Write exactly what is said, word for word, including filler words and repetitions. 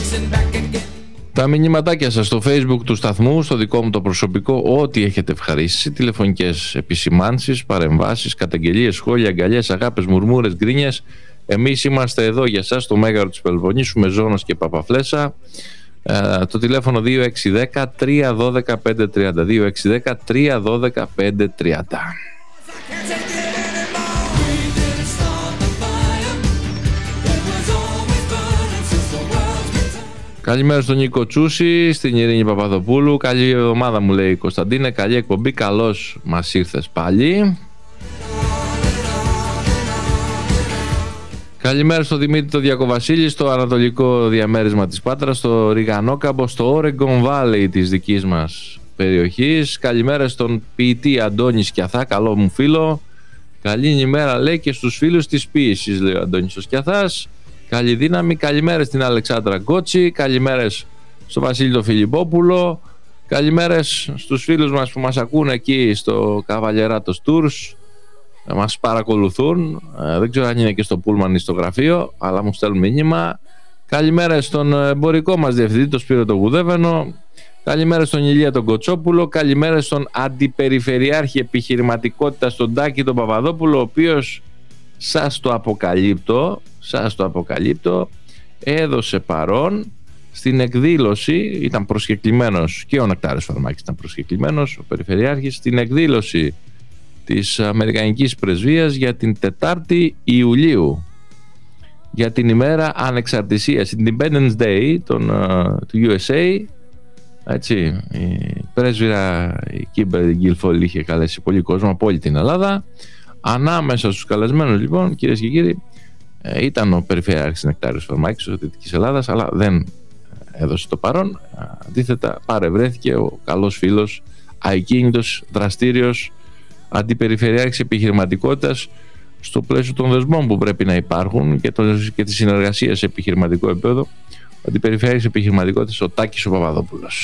Τα μηνυματάκια σας στο Facebook του σταθμού, στο δικό μου το προσωπικό, ό,τι έχετε ευχαρίστηση, τηλεφωνικές επισημάνσεις, παρεμβάσεις, καταγγελίες, σχόλια, αγκαλιές, αγάπες, μουρμούρες, γκρίνιες. Εμείς είμαστε εδώ για σας στο Μέγαρο της Πελοποννήσου με Ζώνος και Παπαφλέσσα. Ε, το τηλέφωνο δύο έξι ένα μηδέν τρία ένα δύο πέντε τρία μηδέν, δύο έξι ένα μηδέν τρία ένα δύο πέντε τρία μηδέν. Καλημέρα στον Νίκο Τσούση, στην Ειρήνη Παπαδοπούλου. Καλή εβδομάδα μου λέει η Κωνσταντίνε, καλή εκπομπή, καλώς μας ήρθες πάλι. Καλημέρα στο Δημήτρη το Διακοβασίλη, στο ανατολικό διαμέρισμα της Πάτρας, στο Ριγανόκαμπο, στο Oregon Valley της δικής μας περιοχής. Καλημέρα στον ποιητή Αντώνη Σκιαθά, καλό μου φίλο. Καλή ημέρα λέει και στους φίλους της ποίησης, λέει ο Αντώνης ο Σκιαθάς. Καλή δύναμη, καλημέρα στην Αλεξάνδρα Γκότσι, καλημέρες στο Βασίλη το Φιλιππόπουλο, καλημέρες στους φίλους μας που μας ακούνε εκεί στο Καβαλιεράτος Tours, μας παρακολουθούν, ε, δεν ξέρω αν είναι και στο Πούλμαν ή στο γραφείο, αλλά μου στέλνουν μήνυμα. Καλημέρα στον εμπορικό μας διευθυντή, τον Σπύρο τον Γουδέβαινο, καλημέρα στον Ηλία τον Κοτσόπουλο, καλημέρα στον Αντιπεριφερειάρχη Επιχειρηματικότητα τον Τάκη τον Παπαδόπουλο, ο οποίος, σας το αποκαλύπτω, σας το αποκαλύπτω, έδωσε παρόν στην εκδήλωση, ήταν προσκεκλημένος και ο Νεκτάριος Φαρμάκης ήταν προσκεκλημένος, ο Περιφερειάρχης, στην εκδήλωση της Αμερικανικής Πρεσβείας για την Τετάρτη Ιουλίου, για την ημέρα ανεξαρτησίας, Independence Day τον, uh, του γιου ες έι. Έτσι, η πρέσβυρα η Κίμπερ Γκίλφολ είχε καλέσει πολύ κόσμο από όλη την Ελλάδα. Ανάμεσα στους καλεσμένους λοιπόν, κυρίες και κύριοι, ήταν ο Περιφερειάρχης Νεκτάριος Φαρμάκης της Δυτικής Ελλάδας, αλλά δεν έδωσε το παρόν. Αντίθετα παρευρέθηκε ο καλός φίλος, αεκίνητος, δραστήριος Αντιπεριφερειάρχης Επιχειρηματικότητας στο πλαίσιο των δεσμών που πρέπει να υπάρχουν και, το, και τη συνεργασία σε επιχειρηματικό επίπεδο, ο Αντιπεριφερειάρχης Επιχειρηματικότητας ο Τάκης ο Παπαδόπουλος.